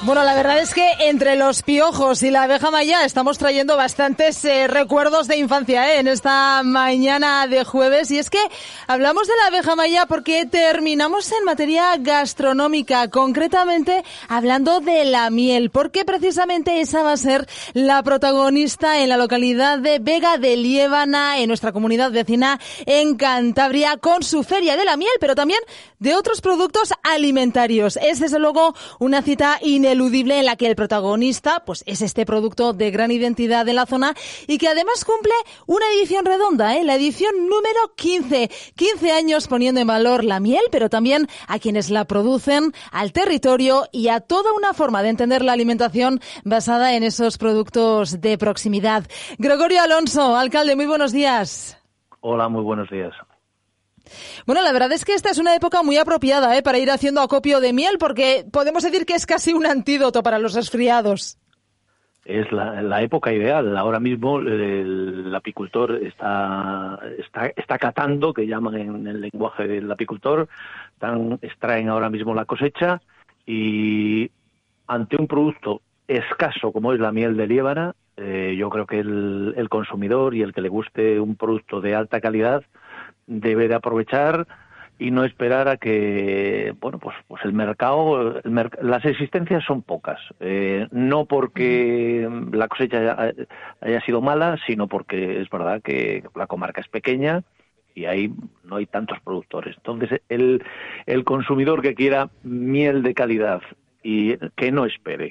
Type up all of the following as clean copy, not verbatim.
Bueno, la verdad es que entre los piojos y la abeja maya estamos trayendo bastantes recuerdos de infancia en esta mañana de jueves. Y es que hablamos de la abeja maya porque terminamos en materia gastronómica, concretamente hablando de la miel, porque precisamente esa va a ser la protagonista en la localidad de Vega de Liébana, en nuestra comunidad vecina en Cantabria, con su feria de la miel, pero también de otros productos alimentarios. Es desde luego una cita ineludible en la que el protagonista pues es este producto de gran identidad en la zona y que además cumple una edición redonda, la edición número 15. 15 años poniendo en valor la miel, pero también a quienes la producen, al territorio y a toda una forma de entender la alimentación basada en esos productos de proximidad. Gregorio Alonso, alcalde, muy buenos días. Hola, muy buenos días. Bueno, la verdad es que esta es una época muy apropiada para ir haciendo acopio de miel, porque podemos decir que es casi un antídoto para los resfriados. Es la época ideal. Ahora mismo el apicultor está catando, que llaman en el lenguaje del apicultor, extraen ahora mismo la cosecha y ante un producto escaso como es la miel de Liébana, yo creo que el consumidor y el que le guste un producto de alta calidad debe de aprovechar y no esperar a que, bueno, pues el mercado, las existencias son pocas, no porque la cosecha haya sido mala, sino porque es verdad que la comarca es pequeña y ahí no hay tantos productores. Entonces, el consumidor que quiera miel de calidad y que no espere.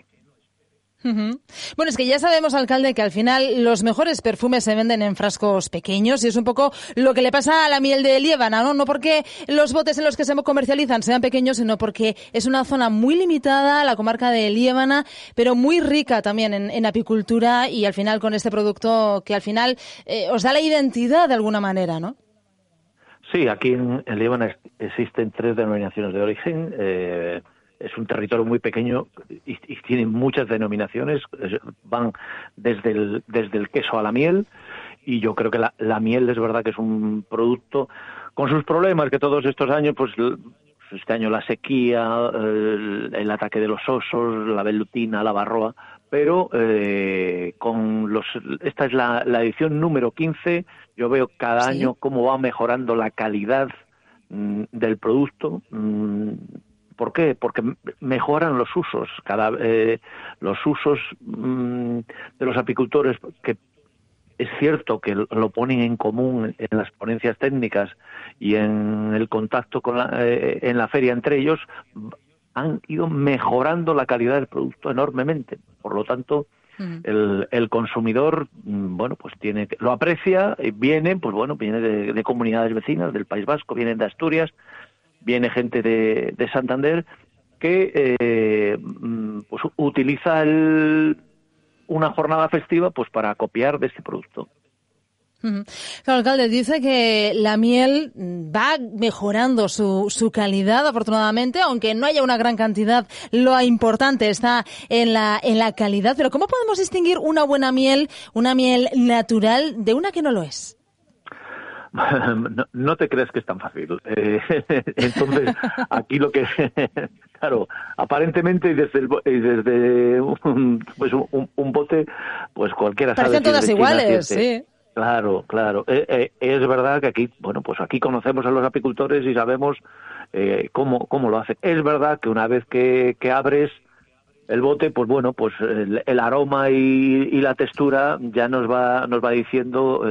Bueno, es que ya sabemos, alcalde, que al final los mejores perfumes se venden en frascos pequeños y es un poco lo que le pasa a la miel de Liébana, ¿no? No porque los botes en los que se comercializan sean pequeños, sino porque es una zona muy limitada, la comarca de Liébana, pero muy rica también en apicultura y al final con este producto que al final os da la identidad de alguna manera, ¿no? Sí, aquí en Liébana existen 3 denominaciones de origen. Es un territorio muy pequeño y tiene muchas denominaciones, van desde el queso a la miel, y yo creo que la miel es verdad que es un producto con sus problemas, que todos estos años, pues este año la sequía, el ataque de los osos, la velutina, la varroa, pero esta es la edición número 15, yo veo cada año cómo va mejorando la calidad del producto. ¿Por qué? Porque mejoran los usos, los usos de los apicultores, que es cierto que lo ponen en común en las ponencias técnicas y en el contacto en la feria entre ellos, han ido mejorando la calidad del producto enormemente. Por lo tanto, el consumidor, bueno, pues lo aprecia, viene de comunidades vecinas, del País Vasco, vienen de Asturias, viene gente de Santander que pues utiliza una jornada festiva pues para copiar de este producto. Claro, alcalde, dice que la miel va mejorando su calidad, afortunadamente, aunque no haya una gran cantidad, lo importante está en la calidad. Pero ¿cómo podemos distinguir una buena miel, una miel natural, de una que no lo es? No te creas que es tan fácil. Entonces, aquí lo que... Claro, aparentemente y desde un bote, pues cualquiera sabe. Parecen todas iguales, sí. Claro. Es verdad que aquí, bueno, pues aquí conocemos a los apicultores y sabemos cómo lo hacen. Es verdad que una vez que abres el bote, pues bueno, pues el aroma y la textura ya nos va diciendo